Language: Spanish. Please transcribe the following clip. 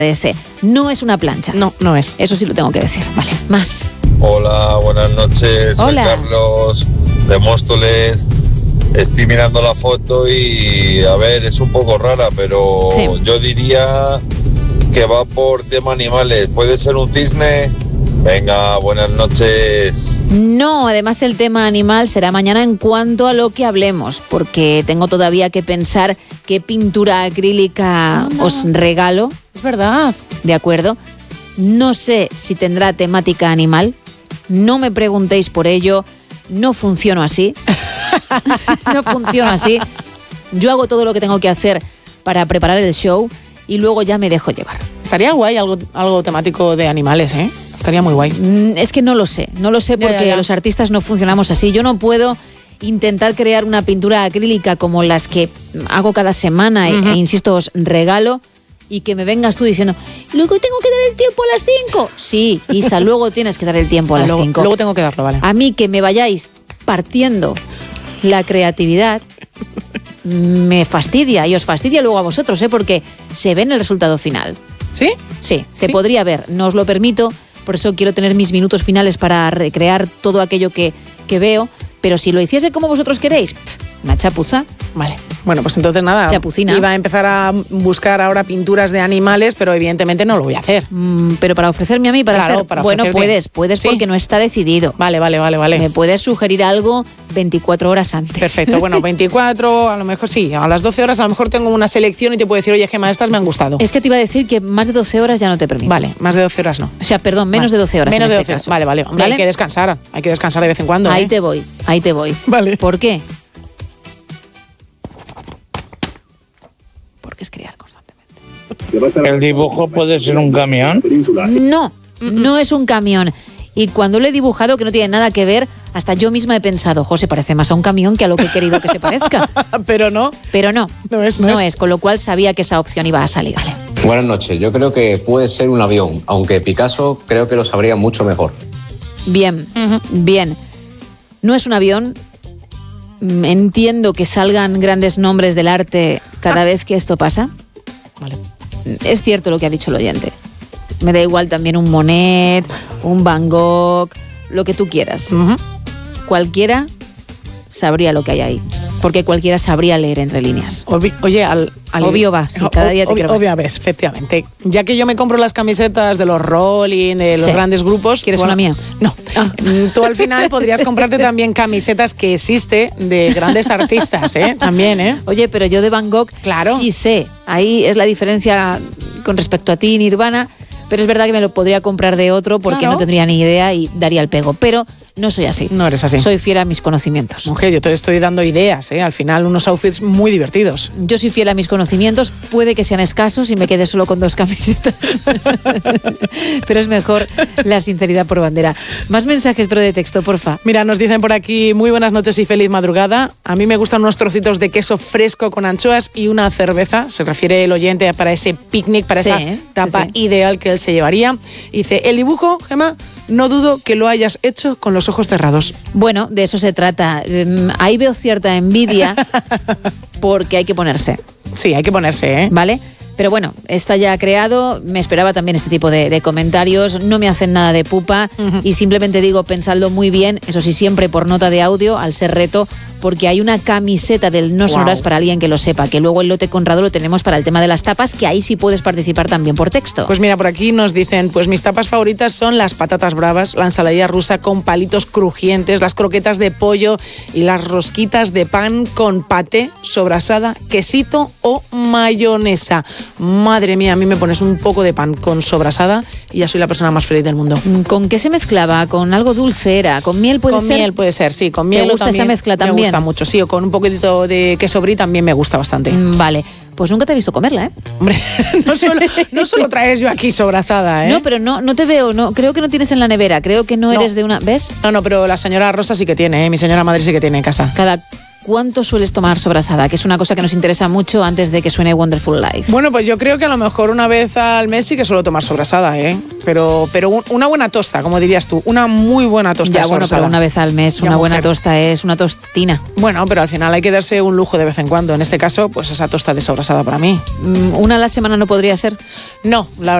No es una plancha. No, no es. Eso sí lo tengo que decir. Vale, más. Hola, buenas noches. Hola. Soy Carlos de Móstoles. Estoy mirando la foto y, a ver, es un poco rara, pero Sí. yo diría que va por tema animales. ¿Puede ser un cisne? Venga, buenas noches. No, además el tema animal será mañana en cuanto a lo que hablemos, porque tengo todavía que pensar qué pintura acrílica os regalo. Es verdad. ¿De acuerdo? No sé si tendrá temática animal. No me preguntéis por ello. No funciono así. No funciono así. Yo hago todo lo que tengo que hacer para preparar el show y luego ya me dejo llevar. Estaría guay algo temático de animales, ¿eh? Estaría muy guay. Es que no lo sé porque Ya. los artistas no funcionamos así. Yo no puedo intentar crear una pintura acrílica como las que hago cada semana e insisto, os regalo y que me vengas tú diciendo, luego tengo que dar el tiempo a las 5. Sí, Isa, luego tienes que dar el tiempo a las 5. Luego tengo que darlo, vale. A mí que me vayáis partiendo la creatividad me fastidia y os fastidia luego a vosotros, porque se ve en el resultado final. ¿Sí? Sí, se Sí. podría ver, no os lo permito, por eso quiero tener mis minutos finales para recrear todo aquello que veo, pero si lo hiciese como vosotros queréis, una chapuza. Vale. Bueno, pues entonces nada. Chapucina. Iba a empezar a buscar ahora pinturas de animales, pero evidentemente no lo voy a hacer. Pero para ofrecerme a mí, para Claro, hacer... para bueno, ofrecerte. puedes Sí. porque no está decidido. Vale. Me puedes sugerir algo 24 horas antes. Perfecto. Bueno, 24, a lo mejor sí. A las 12 horas a lo mejor tengo una selección y te puedo decir, oye, Gemma, estas me han gustado. Es que te iba a decir que más de 12 horas ya no te permito. Vale, más de 12 horas no. O sea, perdón, menos Vale. de 12 horas Menos en de este 12 caso. Vale. Hombre, ¿Vale? hay que descansar de vez en cuando. Ahí te voy. Vale. ¿Por qué? Porque es crear constantemente. ¿El dibujo puede ser un camión? No es un camión. Y cuando lo he dibujado, que no tiene nada que ver, hasta yo misma he pensado, José, parece más a un camión que a lo que he querido que se parezca. Pero no. Pero no. No es. Con lo cual sabía que esa opción iba a salir. Vale. Buenas noches, yo creo que puede ser un avión, aunque Picasso creo que lo sabría mucho mejor. Bien. No es un avión. Entiendo que salgan grandes nombres del arte cada vez que esto pasa. Vale. Es cierto lo que ha dicho el oyente. Me da igual también un Monet, un Van Gogh, lo que tú quieras. Cualquiera sabría lo que hay ahí. Porque cualquiera sabría leer entre líneas. Oye, al Obvio va, sí, cada día te quiero más. Obvio ves, efectivamente. Ya que yo me compro las camisetas de los Rolling, de los Sí. grandes grupos... ¿Quieres una mía? No. Ah. Tú al final podrías comprarte también camisetas que existe de grandes artistas, ¿eh? También, ¿eh? Oye, pero yo de Van Gogh Claro. sí sé. Ahí es la diferencia con respecto a ti, Nirvana. Pero es verdad que me lo podría comprar de otro porque Claro. no tendría ni idea y daría el pego. Pero no soy así. No eres así. Soy fiel a mis conocimientos. Mujer, yo te estoy dando ideas, ¿eh? Al final unos outfits muy divertidos. Yo soy fiel a mis conocimientos, puede que sean escasos y me quede solo con 2 camisetas. Pero es mejor la sinceridad por bandera. Más mensajes, pero de texto, porfa. Mira, nos dicen por aquí, muy buenas noches y feliz madrugada. A mí me gustan unos trocitos de queso fresco con anchoas y una cerveza. Se refiere el oyente para ese picnic, para esa tapa ideal que él se llevaría. Dice, el dibujo, Gemma, no dudo que lo hayas hecho con los ojos cerrados. Bueno, de eso se trata. Ahí veo cierta envidia porque hay que ponerse. Sí, hay que ponerse, ¿eh? ¿Vale? Pero bueno, está ya creado, me esperaba también este tipo de comentarios, no me hacen nada de pupa y simplemente digo, pensadlo muy bien, eso sí, siempre por nota de audio, al ser reto, porque hay una camiseta del No Sonoras para alguien que lo sepa, que luego el lote Conrado lo tenemos para el tema de las tapas, que ahí sí puedes participar también por texto. Pues mira, por aquí nos dicen, pues mis tapas favoritas son las patatas bravas, la ensaladilla rusa con palitos crujientes, las croquetas de pollo y las rosquitas de pan con paté, sobrasada, quesito o mayonesa. Madre mía, a mí me pones un poco de pan con sobrasada y ya soy la persona más feliz del mundo. ¿Con qué se mezclaba? ¿Con algo dulce era? ¿Con miel puede ser? Con miel puede ser, sí. Con miel ¿Te gusta también, esa mezcla también? Me gusta mucho, sí. O con un poquitito de queso brie también me gusta bastante. Vale. Pues nunca te he visto comerla, ¿eh? Hombre, no solo traes yo aquí sobrasada, ¿eh? No, pero no te veo, no, creo que no tienes en la nevera, creo que no eres de una... ¿Ves? No, pero la señora Rosa sí que tiene, ¿eh? Mi señora madre sí que tiene en casa. ¿cuánto sueles tomar sobrasada? Que es una cosa que nos interesa mucho antes de que suene Wonderful Life. Bueno, pues yo creo que a lo mejor una vez al mes sí que suelo tomar sobrasada, ¿eh? Pero una buena tosta, como dirías tú, una muy buena tosta. Ya, bueno, pero una vez al mes, una buena tosta es una tostina. Bueno, pero al final hay que darse un lujo de vez en cuando. En este caso, pues esa tosta de sobrasada para mí. ¿Una a la semana no podría ser? No, la